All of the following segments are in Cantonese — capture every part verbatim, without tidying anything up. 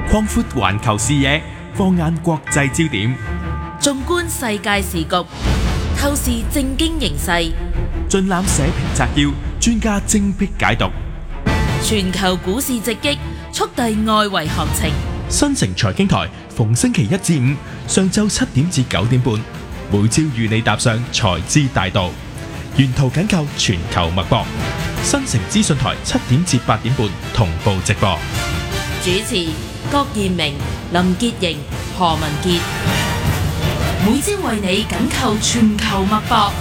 擴闊環球視野，放眼國際焦點， 縱觀世界時局，透視政經形勢， 盡覽社評摘要，專家精闢解讀。 全球股市直擊，速遞外圍行情。 新城財經台逢星期一至五上晝七點至九點半，每朝與你踏上財資大道，沿途緊扣全球脈搏。新城資訊台七點至八點半同步直播。 主持郭賢明、林潔瑩、何文傑，每朝為你緊扣全球脈搏。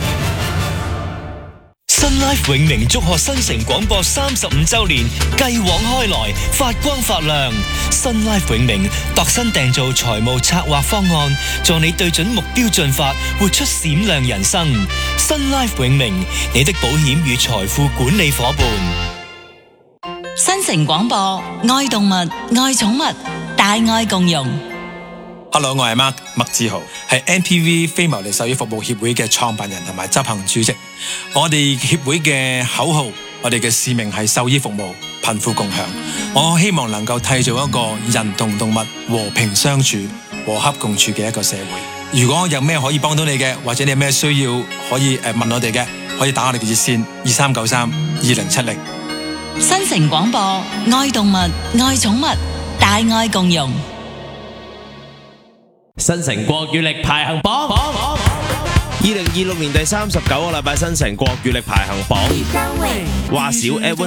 Sun Life 永明祝賀新城廣播三十五週年，繼往開來，發光發亮。Sun Life 永明度身訂造財務策劃方案，助你對準目標進發，活出閃亮人生。Sun Life 永明，你的保險與財富管理夥伴。 新城廣播，愛動物，愛寵物，大愛共融。 Hello， 我係 Mark 麥志豪，係 N P V 非牟利獸醫服務協會嘅創辦人同埋執行主席。我哋協會嘅口號，我哋嘅使命係獸醫服務，貧富共享。我希望能夠締造一個人同動物和平相處、和洽共處嘅一個社會。如果有咩可以幫到你嘅，或者你有咩需要可以誒問我哋嘅，可以打我哋嘅熱線二三九三二零七零。 新城廣播，愛動物，愛寵物，大愛共融。 新城國語力排行榜，二零二六年第三十九個禮拜新城國語力排行榜，話少 Edwin